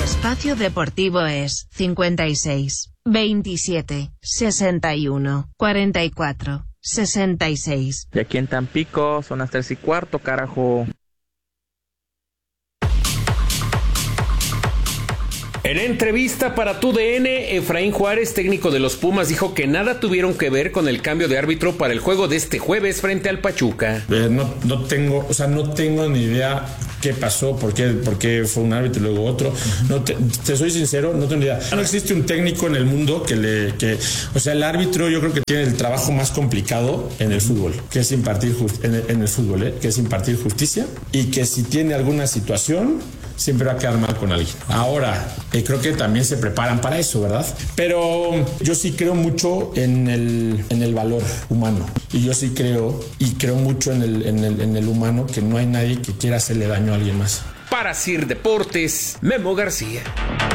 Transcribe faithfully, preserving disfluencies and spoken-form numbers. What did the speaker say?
Espacio Deportivo es cincuenta y seis, veintisiete, sesenta y uno, cuarenta y cuatro, sesenta y seis. Y aquí en Tampico son las tres y cuarto, carajo. En entrevista para Tu D N, Efraín Juárez, técnico de los Pumas, dijo que nada tuvieron que ver con el cambio de árbitro para el juego de este jueves frente al Pachuca. Eh, no, no tengo, o sea, no tengo ni idea qué pasó, por qué, por qué fue un árbitro y luego otro. No te, te soy sincero, no tengo ni idea. No existe un técnico en el mundo que le, que, o sea, el árbitro yo creo que tiene el trabajo más complicado en el fútbol, que es impartir just, en, el, en el fútbol, ¿eh? que es impartir justicia y que si tiene alguna situación siempre va a quedar mal con alguien. Ahora, eh, creo que también se preparan para eso, ¿verdad? Pero yo sí creo mucho en el, en el valor humano. Y yo sí creo, y creo mucho en el, en, el, en el humano, que no hay nadie que quiera hacerle daño a alguien más. Para Sir Deportes, Memo García.